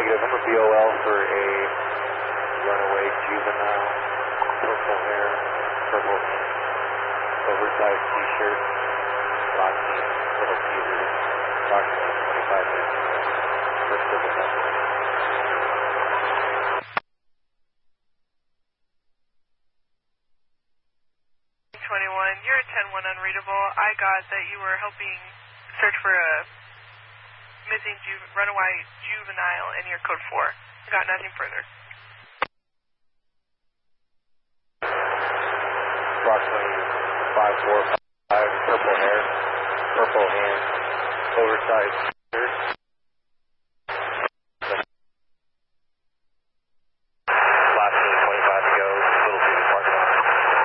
Negative. I'm a BOL for a runaway juvenile, purple hair, purple hands, oversized t-shirt, black jeans, little teasers, approximately 25 minutes for civil testimony. 21, you're at 10-1 unreadable. I got that you were helping search for a missing runaway juvenile in your code 4. I got nothing further. Approximately 5'4", 5'5", purple hair, purple hands, oversized